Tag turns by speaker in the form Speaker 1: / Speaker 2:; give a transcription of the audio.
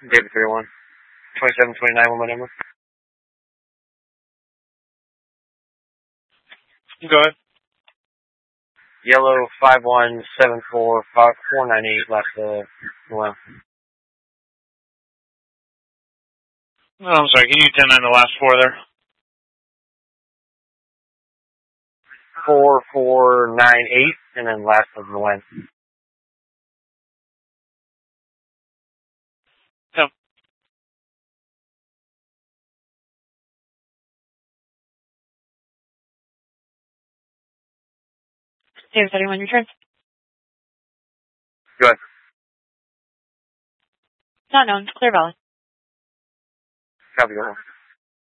Speaker 1: David 301. 2729, one more number.
Speaker 2: Go ahead.
Speaker 1: Yellow 51745498, last one.
Speaker 2: Oh, I'm sorry, can you 10-9 the last four there?
Speaker 1: 4498, and then last of the win.
Speaker 2: Yep.
Speaker 3: David 31, your turn.
Speaker 1: Good.
Speaker 3: Not known. Clear Valley.
Speaker 1: Copy that one.